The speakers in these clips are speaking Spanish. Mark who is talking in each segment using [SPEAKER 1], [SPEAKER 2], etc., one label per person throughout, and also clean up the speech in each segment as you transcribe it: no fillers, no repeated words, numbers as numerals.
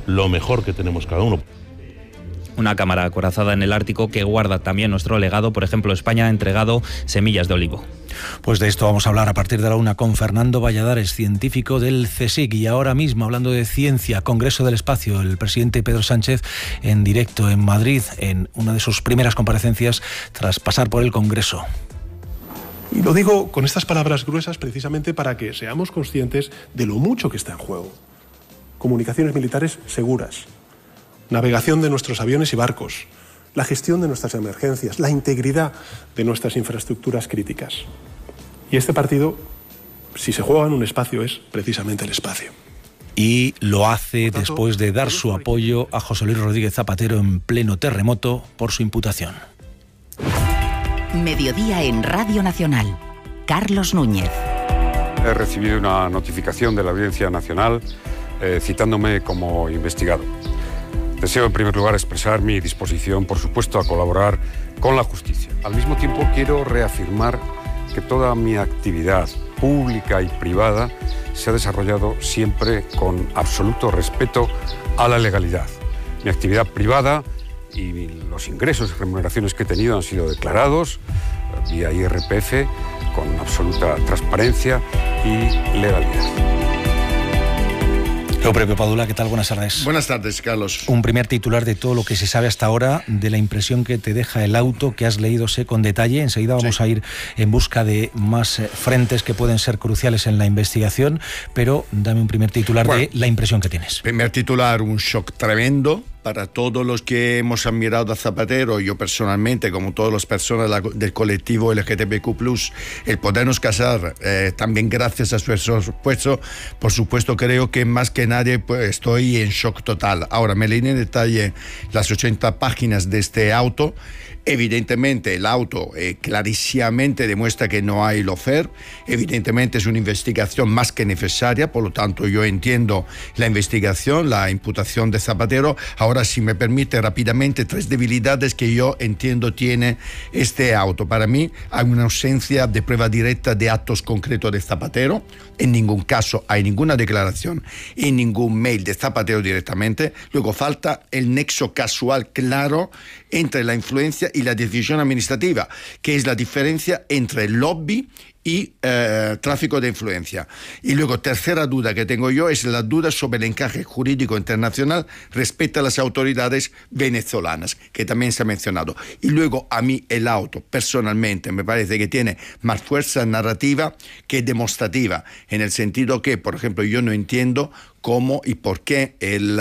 [SPEAKER 1] lo mejor que tenemos cada uno.
[SPEAKER 2] Una cámara acorazada en el Ártico que guarda también nuestro legado. Por ejemplo, España ha entregado semillas de olivo.
[SPEAKER 3] Pues de esto vamos a hablar a partir de la 1 con Fernando Valladares, científico del CSIC. Y ahora mismo, hablando de ciencia, Congreso del Espacio, el presidente Pedro Sánchez en directo en Madrid, en una de sus primeras comparecencias tras pasar por el Congreso.
[SPEAKER 4] Y lo digo con estas palabras gruesas precisamente para que seamos conscientes de lo mucho que está en juego. Comunicaciones militares seguras, navegación de nuestros aviones y barcos, la gestión de nuestras emergencias, la integridad de nuestras infraestructuras críticas. Y este partido, si se juega en un espacio, es precisamente el espacio.
[SPEAKER 3] Y lo hace después de dar su apoyo a José Luis Rodríguez Zapatero en pleno terremoto por su imputación.
[SPEAKER 5] Mediodía en Radio Nacional. Carlos Núñez.
[SPEAKER 6] He recibido una notificación de la Audiencia Nacional citándome como investigado. Deseo en primer lugar expresar mi disposición, por supuesto, a colaborar con la justicia. Al mismo tiempo quiero reafirmar que toda mi actividad pública y privada se ha desarrollado siempre con absoluto respeto a la legalidad. Mi actividad privada y los ingresos y remuneraciones que he tenido han sido declarados vía IRPF con absoluta transparencia y legalidad.
[SPEAKER 3] Eupropio Padula, ¿qué tal? Buenas tardes.
[SPEAKER 7] Buenas tardes, Carlos.
[SPEAKER 3] Un primer titular de todo lo que se sabe hasta ahora, de la impresión que te deja el auto que has leído con detalle. Enseguida vamos a ir en busca de más frentes que pueden ser cruciales en la investigación, pero dame un primer titular de la impresión que tienes.
[SPEAKER 7] Primer titular, un shock tremendo para todos los que hemos admirado a Zapatero, yo personalmente, como todas las personas del colectivo LGTBQ+, el podernos casar, también gracias a su esfuerzo, por supuesto creo que más que nadie pues, estoy en shock total. Ahora, me leí en detalle las 80 páginas de este auto. Evidentemente el auto clarísimamente demuestra que no hay lawfare, evidentemente es una investigación más que necesaria, por lo tanto yo entiendo la investigación, la imputación de Zapatero. Ahora, si me permite rápidamente, 3 debilidades que yo entiendo tiene este auto. Para mí hay una ausencia de prueba directa de actos concretos de Zapatero, en ningún caso hay ninguna declaración y ningún mail de Zapatero directamente. Luego falta el nexo casual claro entre la influencia y la decisión administrativa, que es la diferencia entre lobby y tráfico de influencia. Y luego, tercera duda que tengo yo es la duda sobre el encaje jurídico internacional respecto a las autoridades venezolanas, que también se ha mencionado. Y luego, a mí el auto, personalmente, me parece que tiene más fuerza narrativa que demostrativa, en el sentido que, por ejemplo, yo no entiendo cómo y por qué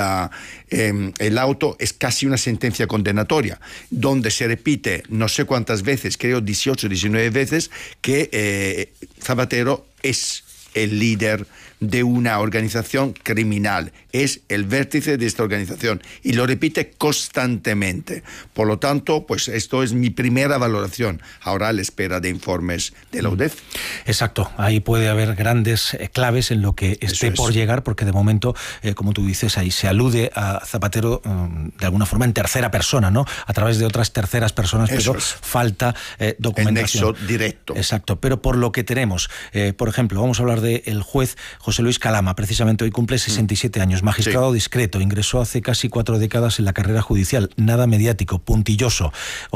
[SPEAKER 7] el auto es casi una sentencia condenatoria, donde se repite no sé cuántas veces, creo 18 o 19 veces, que Zapatero es el líder de una organización criminal, es el vértice de esta organización y lo repite constantemente. Por lo tanto, pues esto es mi primera valoración, ahora a la espera de informes de la UDEF.
[SPEAKER 3] Exacto, ahí puede haber grandes claves en lo que esté por llegar, porque de momento, como tú dices, ahí se alude a Zapatero de alguna forma en tercera persona, ¿no? A través de otras terceras personas, pero falta documentación.
[SPEAKER 7] El nexo directo.
[SPEAKER 3] Exacto, pero por lo que tenemos, por ejemplo, vamos a hablar del juez José Luis Calama, precisamente hoy cumple 67 años, magistrado discreto, ingresó hace casi 4 décadas en la carrera judicial, nada mediático, puntilloso,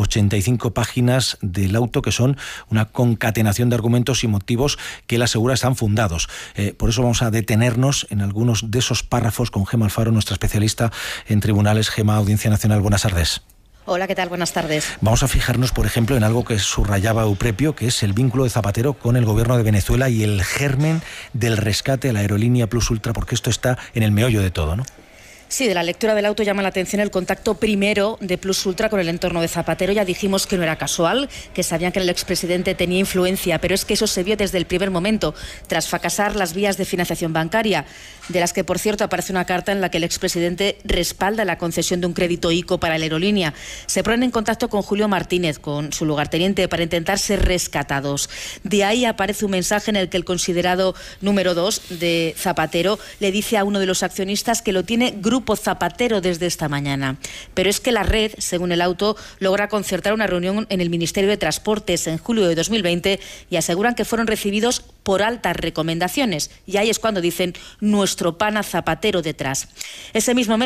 [SPEAKER 3] 85 páginas del auto que son una concatenación de argumentos y motivos que él asegura están fundados. Por eso vamos a detenernos en algunos de esos párrafos con Gema Alfaro, nuestra especialista en tribunales. Gema, Audiencia Nacional, buenas tardes.
[SPEAKER 8] Hola, ¿qué tal? Buenas tardes.
[SPEAKER 3] Vamos a fijarnos, por ejemplo, en algo que subrayaba Eupropio, que es el vínculo de Zapatero con el gobierno de Venezuela y el germen del rescate a la aerolínea Plus Ultra, porque esto está en el meollo de todo, ¿no?
[SPEAKER 8] Sí, de la lectura del auto llama la atención el contacto primero de Plus Ultra con el entorno de Zapatero. Ya dijimos que no era casual, que sabían que el expresidente tenía influencia, pero es que eso se vio desde el primer momento, tras fracasar las vías de financiación bancaria, de las que, por cierto, aparece una carta en la que el expresidente respalda la concesión de un crédito ICO para la aerolínea. Se ponen en contacto con Julio Martínez, con su lugarteniente, para intentar ser rescatados. De ahí aparece un mensaje en el que el considerado número 2 de Zapatero le dice a uno de los accionistas que lo tiene Grupo Zapatero desde esta mañana. Pero es que la red, según el auto, logra concertar una reunión en el Ministerio de Transportes en julio de 2020 y aseguran que fueron recibidos por altas recomendaciones. Y ahí es cuando dicen nuestro pana Zapatero detrás. Ese mismo mes